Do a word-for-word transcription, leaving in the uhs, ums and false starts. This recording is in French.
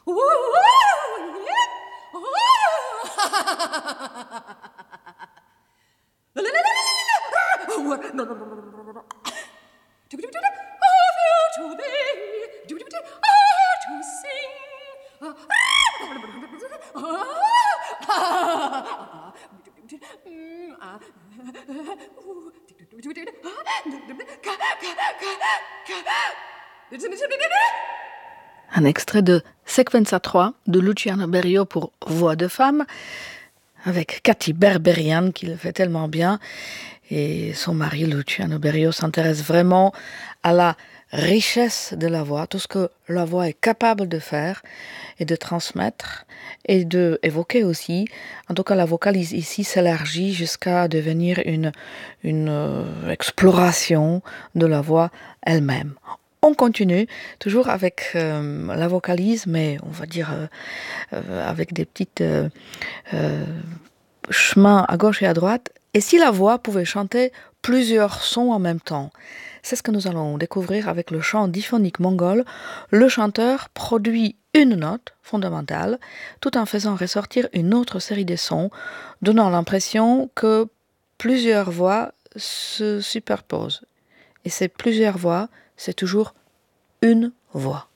Un extrait de Sequenza trois de Luciano Berio pour Voix de femme, avec Cathy Berberian qui le fait tellement bien. Et son mari Luciano Berio s'intéresse vraiment à la richesse de la voix, tout ce que la voix est capable de faire et de transmettre et d'évoquer aussi. En tout cas, la vocale ici s'élargit jusqu'à devenir une, une euh, exploration de la voix elle-même. On continue, toujours avec euh, la vocalise, mais on va dire euh, euh, avec des petites euh, euh, chemins à gauche et à droite. Et si la voix pouvait chanter plusieurs sons en même temps? C'est ce que nous allons découvrir avec le chant diphonique mongol. Le chanteur produit une note fondamentale tout en faisant ressortir une autre série de sons, donnant l'impression que plusieurs voix se superposent. Et ces plusieurs voix, c'est toujours une voix.